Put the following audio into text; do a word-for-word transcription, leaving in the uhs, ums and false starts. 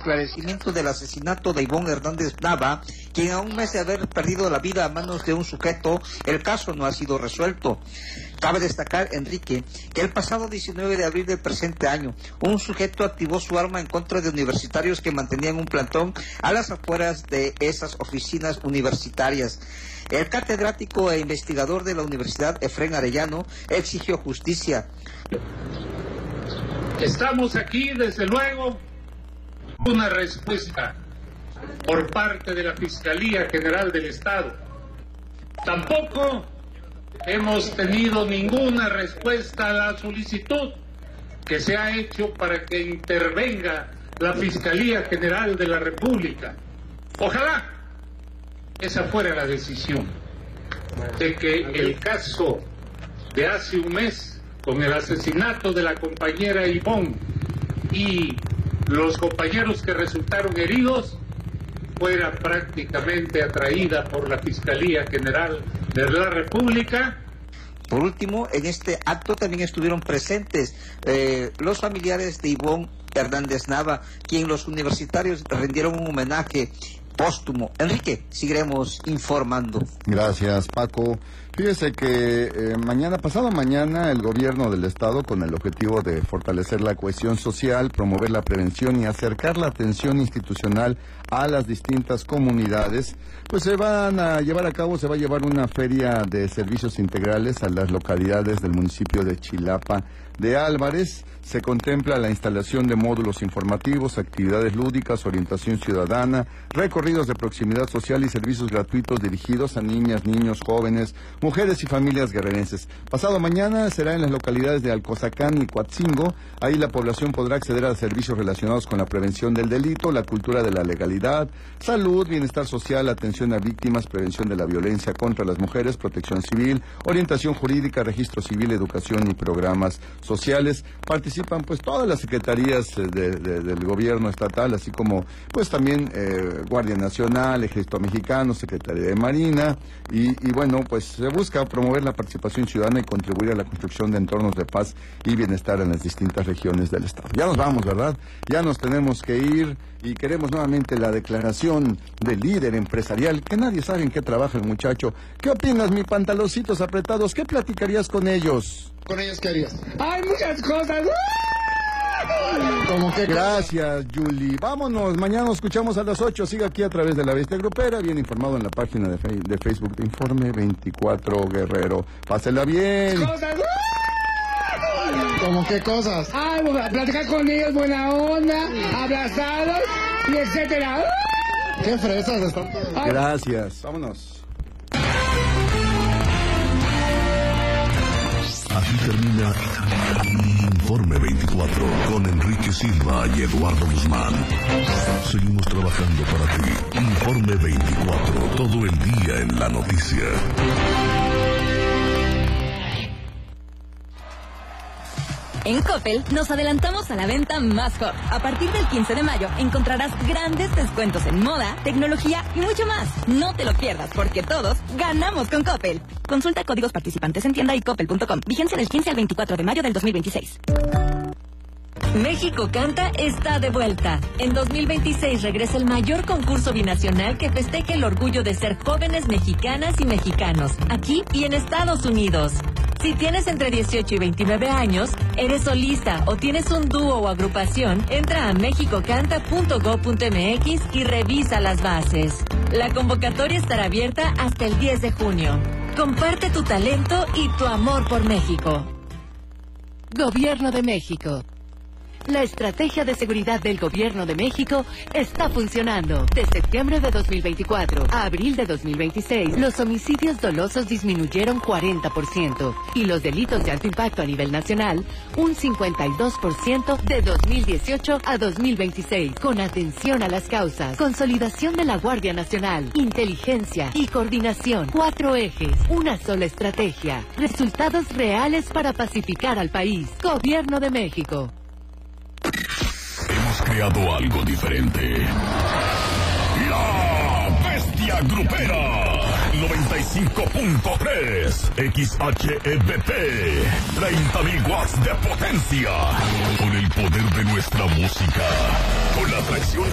esclarecimiento del asesinato de Ivonne Hernández Nava, quien a un mes de haber perdido la vida a manos de un sujeto, el caso no ha sido resuelto. Cabe destacar, Enrique, que el pasado diecinueve de abril del presente año, un sujeto activó su arma en contra de universitarios que mantenían un plantón a las afueras de esas oficinas universitarias. El catedrático e investigador de la Universidad, Efrén Arellano, exigió justicia. Estamos aquí, desde luego, una respuesta por parte de la Fiscalía General del Estado. Tampoco hemos tenido ninguna respuesta a la solicitud que se ha hecho para que intervenga la Fiscalía General de la República. Ojalá esa fuera la decisión, de que el caso de hace un mes, con el asesinato de la compañera Ivonne y los compañeros que resultaron heridos, fuera prácticamente atraída por la Fiscalía General de la República. Por último, en este acto también estuvieron presentes eh, los familiares de Ivonne Hernández Nava, quien los universitarios rindieron un homenaje póstumo. Enrique, seguiremos informando. Gracias, Paco. Fíjese que eh, mañana, pasado mañana, el gobierno del estado, con el objetivo de fortalecer la cohesión social, promover la prevención y acercar la atención institucional a las distintas comunidades, pues se van a llevar a cabo, se va a llevar una feria de servicios integrales a las localidades del municipio de Chilapa de Álvarez. Se contempla la instalación de módulos informativos, actividades lúdicas, orientación ciudadana, recorridos de proximidad social y servicios gratuitos dirigidos a niñas, niños, jóvenes, mujeres y familias guerrerenses. Pasado mañana será en las localidades de Alcozacán y Coatzingo. Ahí la población podrá acceder a servicios relacionados con la prevención del delito, la cultura de la legalidad, salud, bienestar social, atención a víctimas, prevención de la violencia contra las mujeres, protección civil, orientación jurídica, registro civil, educación y programas sociales. Participan pues todas las secretarías de, de, del gobierno estatal, así como pues también eh, Guardia Nacional, Ejército Mexicano, Secretaría de Marina y, y bueno, pues se busca promover la participación ciudadana y contribuir a la construcción de entornos de paz y bienestar en las distintas regiones del estado. Ya nos vamos, ¿verdad? Ya nos tenemos que ir y queremos nuevamente la declaración del líder empresarial, que nadie sabe en qué trabaja el muchacho. ¿Qué opinas, mi pantaloncitos apretados? ¿Qué platicarías con ellos? ¿Con ellos qué harías? ¡Hay muchas cosas! ¿Cómo que? Gracias, Julie. Vámonos, mañana nos escuchamos a las ocho. Siga aquí a través de La Bestia Grupera, bien informado en la página de, fe de Facebook de Informe veinticuatro Guerrero. Pásela bien. ¡Cosas! ¿Cómo qué cosas? Ay, platicar con ellos, buena onda, abrazados y etcétera. ¡Qué fresas están! Gracias, vámonos. Aquí termina Informe veinticuatro con Enrique Silva y Eduardo Guzmán. Seguimos trabajando para ti. Informe veinticuatro, todo el día en la noticia. En Coppel nos adelantamos a la venta más hot. A partir del quince de mayo encontrarás grandes descuentos en moda, tecnología y mucho más. No te lo pierdas porque todos ganamos con Coppel. Consulta códigos participantes en tienda y coppel punto com. Vigencia del quince al veinticuatro de mayo del dos mil veintiséis. México Canta está de vuelta. En dos mil veintiséis regresa el mayor concurso binacional que festeja el orgullo de ser jóvenes mexicanas y mexicanos, aquí y en Estados Unidos. Si tienes entre dieciocho y veintinueve años, eres solista o tienes un dúo o agrupación, entra a mexico canta punto gob punto m x y revisa las bases. La convocatoria estará abierta hasta el diez de junio. Comparte tu talento y tu amor por México. Gobierno de México. La estrategia de seguridad del Gobierno de México está funcionando. De septiembre de dos mil veinticuatro a abril de dos mil veintiséis, los homicidios dolosos disminuyeron cuarenta por ciento y los delitos de alto impacto a nivel nacional un cincuenta y dos por ciento de dos mil dieciocho a dos mil veintiséis. Con atención a las causas, consolidación de la Guardia Nacional, inteligencia y coordinación. Cuatro ejes, una sola estrategia. Resultados reales para pacificar al país. Gobierno de México. Hemos creado algo diferente. La Bestia Grupera. noventa y cinco punto tres X H E B P. treinta mil watts de potencia. Con el poder de nuestra música. Con la atracción